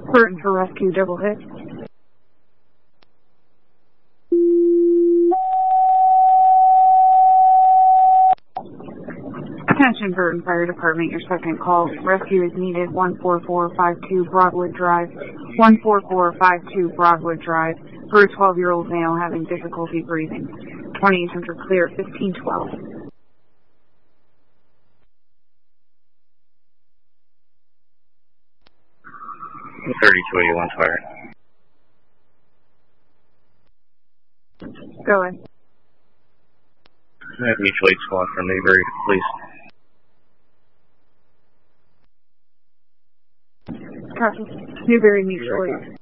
Burton for rescue, double hit. Attention Burton Fire Department, your second call. Rescue is needed. 14452 Broadwood Drive. 14452 Broadwood Drive. For a 12-year-old male having difficulty breathing. 2800 clear, 1512. 3281 fire. Go ahead. Mutual aid squad from Mayberry, please. Copy. Newberry Mutual Aid.